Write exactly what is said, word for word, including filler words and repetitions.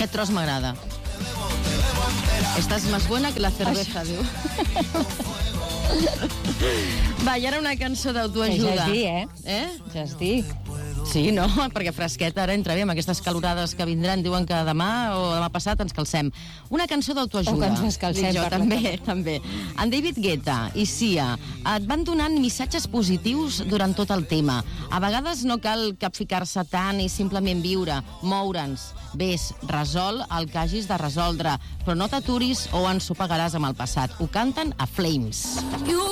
Aquest tros m'agrada. Estàs més buena que la cerveza, diu. Va, i ara una cançó d'autoajuda. Ja es dic, eh? Eh? Ja es dic. Sí, no? Perquè fresquet ara entra bé amb aquestes calorades que vindran. Diuen que demà o demà passat ens calcem. Una cançó d'autoajuda. O que ens descalcem. Dic jo, també, també. En David Guetta i Sia et van donant missatges positius durant tot el tema. A vegades no cal capficar-se tant i simplement viure, moure'ns. Ves, resol el que hagis de resoldre, però no t'aturis o ensopegaràs amb el passat. Ho canten a Flames. You